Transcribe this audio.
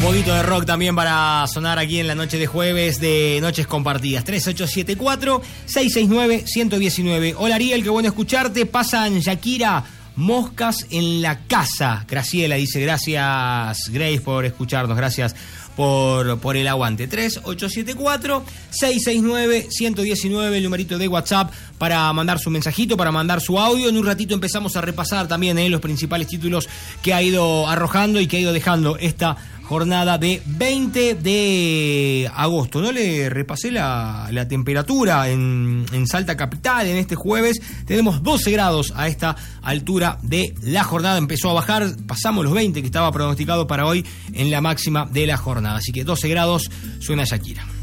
poquito de rock también para sonar aquí en la noche de jueves de Noches Compartidas. 3874-669-119. Hola Ariel, qué bueno escucharte. Pasan Shakira, Moscas en la casa. Graciela dice, gracias Grace por escucharnos, gracias por el aguante. 3874-669-119, el numerito de WhatsApp para mandar su mensajito, para mandar su audio. En un ratito empezamos a repasar también los principales títulos que ha ido arrojando y que ha ido dejando esta jornada de 20 de agosto. No le repasé la temperatura en Salta Capital en este jueves. Tenemos 12 grados a esta altura de la jornada. Empezó a bajar, pasamos los 20 que estaba pronosticado para hoy en la máxima de la jornada. Así que 12 grados, suena Shakira.